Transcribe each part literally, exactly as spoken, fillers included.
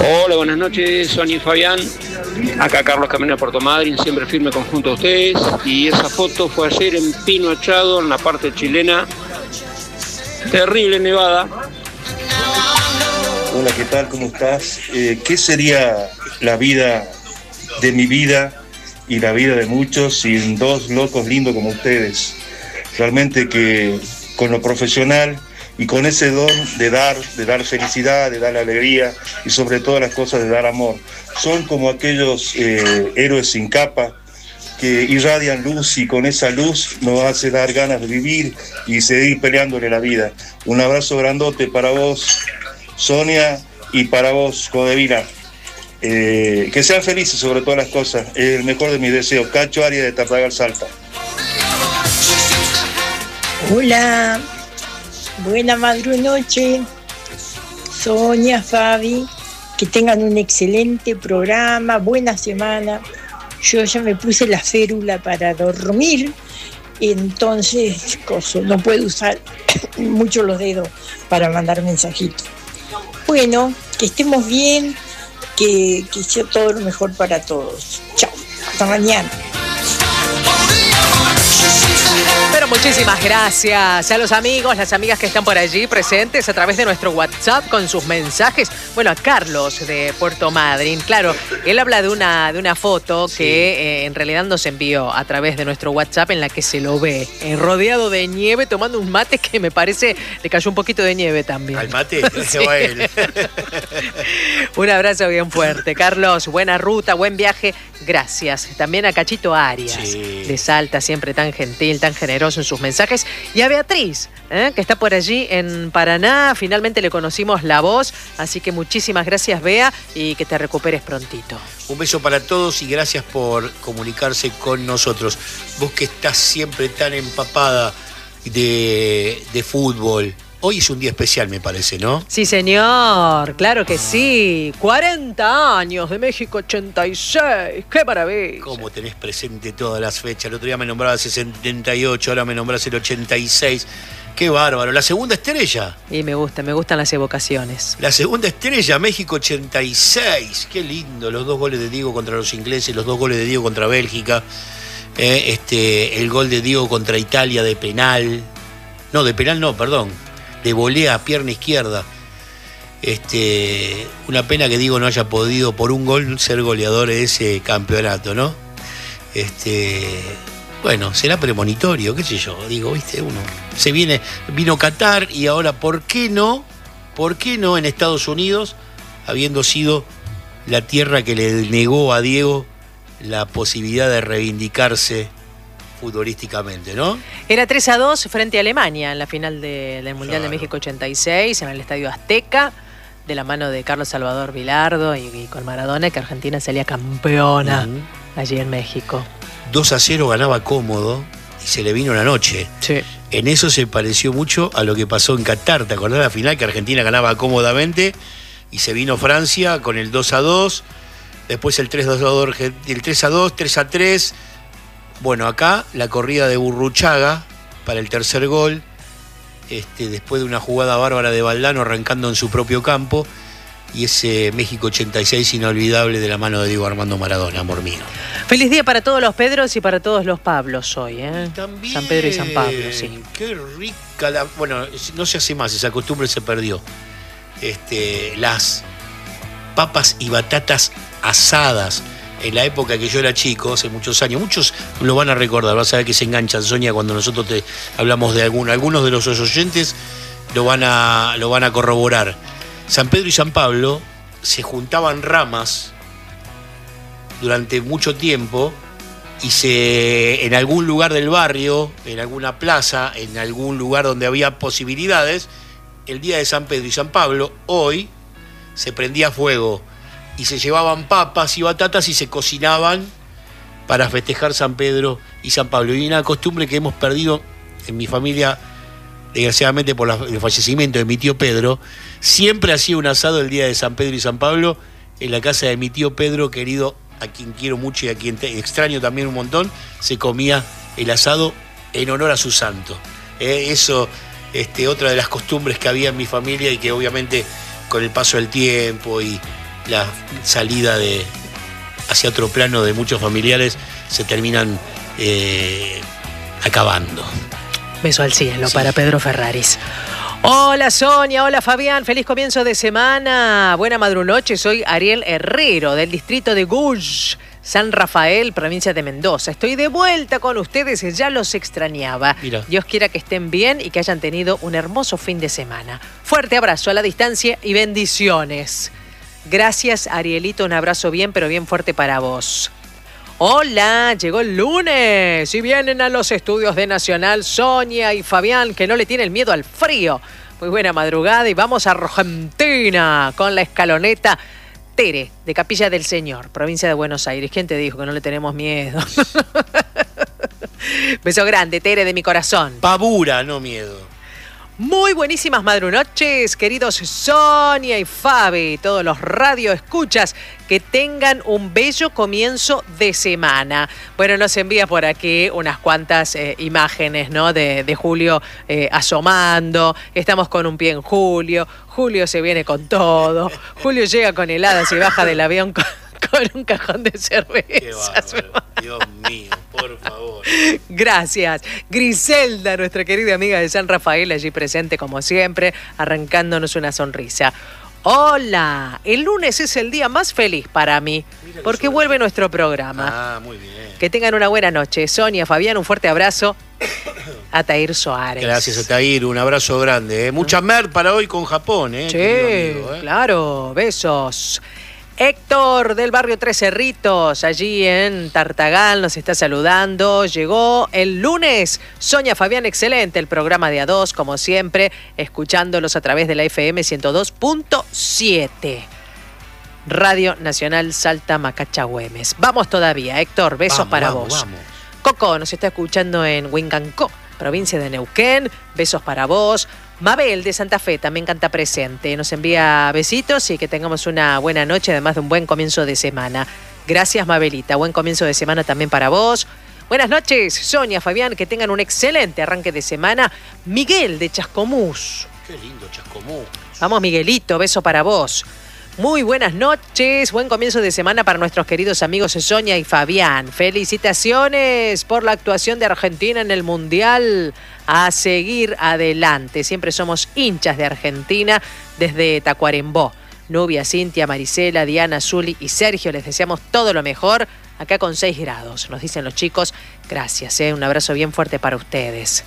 Hola, buenas noches, Sonia y Fabián. Acá Carlos Camino de Puerto Madryn, siempre firme conjunto a ustedes. Y esa foto fue ayer en Pino Echado, en la parte chilena. Terrible nevada. Hola, ¿qué tal? ¿Cómo estás? Eh, ¿Qué sería la vida de mi vida y la vida de muchos sin dos locos lindos como ustedes? Realmente que con lo profesional y con ese don de dar, de dar felicidad, de dar alegría y sobre todas las cosas de dar amor. Son como aquellos eh, héroes sin capa que irradian luz y con esa luz nos hace dar ganas de vivir y seguir peleándole la vida. Un abrazo grandote para vos, Sonia, y para vos, Codevila. Eh, que sean felices sobre todas las cosas. Es el mejor de mis deseos. Cacho Arias de Tartagal, Salta. Hola. Buena madrunoche, Sonia, Fabi, que tengan un excelente programa, buena semana. Yo ya me puse la férula para dormir, entonces coso, no puedo usar mucho los dedos para mandar mensajitos. Bueno, que estemos bien, que, que sea todo lo mejor para todos. Chao, hasta mañana. Pero muchísimas gracias a los amigos, las amigas que están por allí presentes a través de nuestro WhatsApp con sus mensajes. Bueno, a Carlos de Puerto Madryn, claro, él habla de una, de una foto sí. que eh, en realidad nos envió a través de nuestro WhatsApp en la que se lo ve eh, rodeado de nieve, tomando un mate que me parece le cayó un poquito de nieve también. ¿Al mate? Sí. Un abrazo bien fuerte. Carlos, buena ruta, buen viaje. Gracias. También a Cachito Arias, sí. de Salta, siempre tan gentil, tan generoso en sus mensajes. Y a Beatriz, ¿eh? que está por allí en Paraná. Finalmente le conocimos la voz. Así que muchísimas gracias, Bea, y que te recuperes prontito. Un beso para todos y gracias por comunicarse con nosotros. Vos que estás siempre tan empapada de, de fútbol. Hoy es un día especial, me parece, ¿no? Sí, señor, claro que sí. cuarenta años de México ochenta y seis. ¡Qué maravilla! ¿Cómo tenés presente todas las fechas? El otro día me nombrabas el setenta y ocho, ahora me nombrás el ochenta y seis. ¡Qué bárbaro! La segunda estrella. Y me gusta, me gustan las evocaciones. La segunda estrella, México ochenta y seis. ¡Qué lindo! Los dos goles de Diego contra los ingleses, los dos goles de Diego contra Bélgica. Eh, este, el gol de Diego contra Italia de penal. No, de penal no, perdón. De volea a pierna izquierda. Este, una pena que Diego no haya podido por un gol ser goleador de ese campeonato, ¿no? Este, bueno, será premonitorio, qué sé yo, digo, viste, uno se viene, vino Qatar y ahora, ¿por qué no? ¿Por qué no en Estados Unidos, habiendo sido la tierra que le negó a Diego la posibilidad de reivindicarse futbolísticamente, ¿no? Era tres a dos frente a Alemania en la final de, del Mundial claro. de México ochenta y seis, en el Estadio Azteca, de la mano de Carlos Salvador Vilardo y, y con Maradona, que Argentina salía campeona uh-huh. allí en México. dos a cero ganaba cómodo y se le vino la noche. Sí. En eso se pareció mucho a lo que pasó en Qatar. ¿Te acordás de la final que Argentina ganaba cómodamente y se vino Francia con el dos a dos, después el tres a dos, el tres a dos, tres a tres. Bueno, acá la corrida de Burruchaga para el tercer gol, este, después de una jugada bárbara de Valdano arrancando en su propio campo, y ese México ochenta y seis inolvidable de la mano de Diego Armando Maradona, amor mío. Feliz día para todos los Pedros y para todos los Pablos hoy, ¿eh? También, San Pedro y San Pablo, sí. Qué rica la... Bueno, no se hace más, esa costumbre se perdió. Este, las papas y batatas asadas. En la época que yo era chico, hace muchos años, muchos lo van a recordar, vas a ver que se enganchan, Sonia, cuando nosotros te hablamos de alguno. Algunos de los oyentes lo van a, lo van a corroborar. San Pedro y San Pablo se juntaban ramas durante mucho tiempo y se en algún lugar del barrio, en alguna plaza, en algún lugar donde había posibilidades, el día de San Pedro y San Pablo, hoy, se prendía fuego y se llevaban papas y batatas y se cocinaban para festejar San Pedro y San Pablo. Y una costumbre que hemos perdido en mi familia, desgraciadamente por el fallecimiento de mi tío Pedro, siempre hacía un asado el día de San Pedro y San Pablo en la casa de mi tío Pedro, querido, a quien quiero mucho y a quien te extraño también un montón. Se comía el asado en honor a su santo. Eh, eso, este, otra de las costumbres que había en mi familia y que obviamente con el paso del tiempo y la salida de hacia otro plano de muchos familiares se terminan eh, acabando. Beso al cielo Sí. para Pedro Ferraris. Hola Sonia, hola Fabián, feliz comienzo de semana. Buena madrunoche, soy Ariel Herrero del distrito de Gush, San Rafael, provincia de Mendoza. Estoy de vuelta con ustedes, ya los extrañaba. Mira. Dios quiera que estén bien y que hayan tenido un hermoso fin de semana. Fuerte abrazo a la distancia y bendiciones. Gracias Arielito, un abrazo bien pero bien fuerte para vos. Hola, llegó el lunes y vienen a los estudios de Nacional Sonia y Fabián, que no le tienen miedo al frío. Muy buena madrugada y vamos a Argentina con la escaloneta Tere, de Capilla del Señor, provincia de Buenos Aires. ¿Quién te dijo que no le tenemos miedo? Beso grande, Tere, de mi corazón. Pavura, no miedo. Muy buenísimas madrunoches, queridos Sonia y Fabi, todos los radioescuchas, que tengan un bello comienzo de semana. Bueno, nos envía por aquí unas cuantas eh, imágenes, ¿no? De, de Julio eh, asomando. Estamos con un pie en Julio. Julio se viene con todo. Julio llega con heladas y baja del avión con, con un cajón de cervezas. Qué bárbaro. Dios mío, por favor. Gracias. Griselda, nuestra querida amiga de San Rafael, allí presente como siempre, arrancándonos una sonrisa. Hola, el lunes es el día más feliz para mí, porque vuelve nuestro programa. Ah, muy bien. Que tengan una buena noche. Sonia, Fabián, un fuerte abrazo. A Tair Soares. Gracias a Tair, un abrazo grande. ¿eh? Mucha mer para hoy con Japón, ¿eh? Sí, querido amigo, ¿eh? claro, besos. Héctor del barrio Tres Cerritos, allí en Tartagal, nos está saludando. Llegó el lunes. Sonia, Fabián, excelente el programa de A dos, como siempre, escuchándolos a través de la F M ciento dos punto siete. Radio Nacional Salta Macacha Güemes. Vamos todavía, Héctor, besos Vamos, para vamos, vos. vamos. Coco nos está escuchando en Huincancó, provincia de Neuquén. Besos para vos. Mabel de Santa Fe también canta presente. Nos envía besitos y que tengamos una buena noche, además de un buen comienzo de semana. Gracias, Mabelita. Buen comienzo de semana también para vos. Buenas noches, Sonia, Fabián, que tengan un excelente arranque de semana. Miguel de Chascomús. Qué lindo Chascomús. Vamos, Miguelito, beso para vos. Muy buenas noches, buen comienzo de semana para nuestros queridos amigos Sonia y Fabián. Felicitaciones por la actuación de Argentina en el Mundial. A seguir adelante, siempre somos hinchas de Argentina desde Tacuarembó. Nubia, Cintia, Marisela, Diana, Zuli y Sergio, les deseamos todo lo mejor acá con seis grados. Nos dicen los chicos, gracias, ¿eh? Un abrazo bien fuerte para ustedes.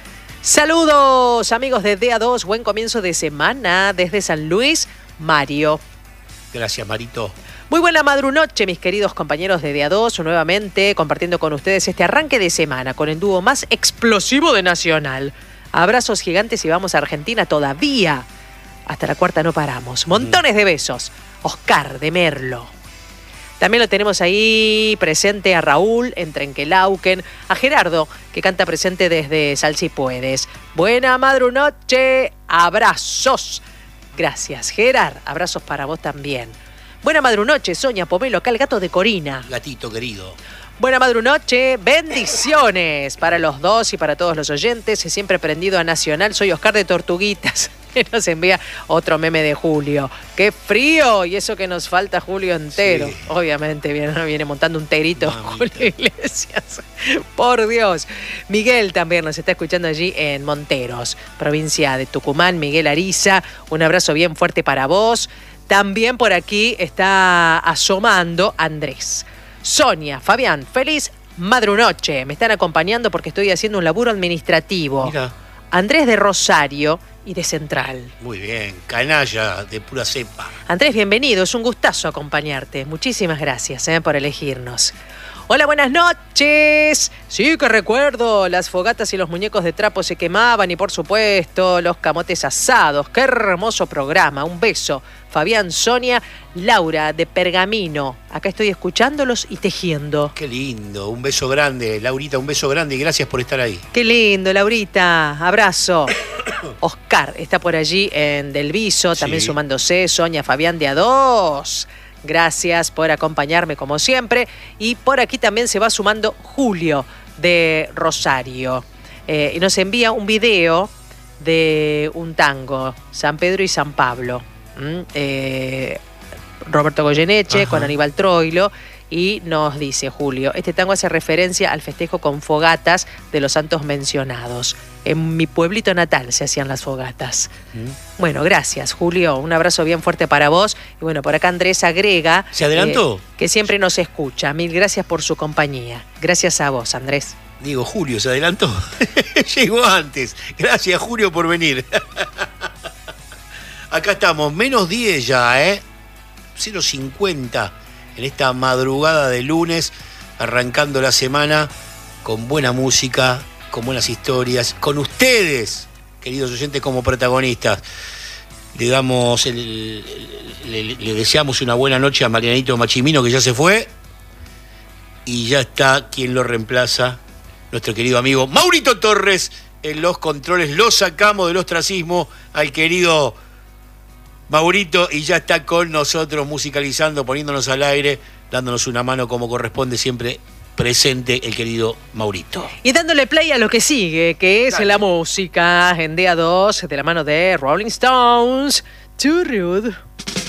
Saludos amigos de D A dos, buen comienzo de semana desde San Luis, Mario. Gracias, Marito. Muy buena madrunoche, mis queridos compañeros de D A dos, nuevamente compartiendo con ustedes este arranque de semana con el dúo más explosivo de Nacional. Abrazos gigantes y vamos a Argentina todavía. Hasta la cuarta no paramos. Montones de besos. Oscar de Merlo. También lo tenemos ahí presente a Raúl en Trenquelauquen, a Gerardo, que canta presente desde Sal Si Puedes. Buena madrunoche, abrazos. Gracias, Gerard. Abrazos para vos también. Buena madrunoche, Sonia, Pomelo, acá el gato de Corina. Gatito querido. Buena madrunoche, bendiciones para los dos y para todos los oyentes. Siempre prendido a Nacional. Soy Oscar de Tortuguitas, que nos envía otro meme de Julio. ¡Qué frío! Y eso que nos falta Julio entero. Sí. Obviamente viene, viene montando un terito Mamita. Julio Iglesias. Por Dios. Miguel también nos está escuchando allí en Monteros, provincia de Tucumán. Miguel Ariza, un abrazo bien fuerte para vos. También por aquí está asomando Andrés. Sonia, Fabián, feliz madrunoche. Me están acompañando porque estoy haciendo un laburo administrativo. Mira, Andrés de Rosario y de Central. muy bien. Canalla de pura cepa. Andrés, bienvenido. Es un gustazo acompañarte. Muchísimas gracias eh, por elegirnos. Hola, buenas noches. Sí que recuerdo, las fogatas y los muñecos de trapo se quemaban y por supuesto los camotes asados. Qué hermoso programa. Un beso. Fabián, Sonia, Laura de Pergamino. Acá estoy escuchándolos y tejiendo. Qué lindo. Un beso grande, Laurita, un beso grande y gracias por estar ahí. Qué lindo, Laurita. Abrazo. Oscar está por allí en Del Viso, también Sí. sumándose. Sonia, Fabián de A dos. Gracias por acompañarme como siempre. Y por aquí también se va sumando Julio de Rosario. Eh, y nos envía un video de un tango, San Pedro y San Pablo. ¿Mm? Eh, Roberto Goyeneche, Ajá. con Aníbal Troilo. Y nos dice Julio, este tango hace referencia al festejo con fogatas de los santos mencionados. En mi pueblito natal se hacían las fogatas. ¿Mm? Bueno, gracias Julio, un abrazo bien fuerte para vos. Y bueno, por acá Andrés agrega... ¿Se adelantó? Eh, que siempre nos escucha. Mil gracias por su compañía. Gracias a vos, Andrés. Digo, Julio, ¿se adelantó? Llegó antes. Gracias, Julio, por venir. Acá estamos, menos diez ya, ¿eh? cero cincuenta. En esta madrugada de lunes, arrancando la semana con buena música, con buenas historias, con ustedes, queridos oyentes, como protagonistas. Le damos el, le, le deseamos una buena noche a Marianito Machimino, que ya se fue, y ya está quien lo reemplaza, nuestro querido amigo Maurito Torres en los controles. Lo sacamos del ostracismo al querido Maurito y ya está con nosotros musicalizando, poniéndonos al aire, dándonos una mano como corresponde, siempre presente el querido Maurito. Y dándole play a lo que sigue, que es Dale. La música en D A dos de la mano de Rolling Stones. Too Rude.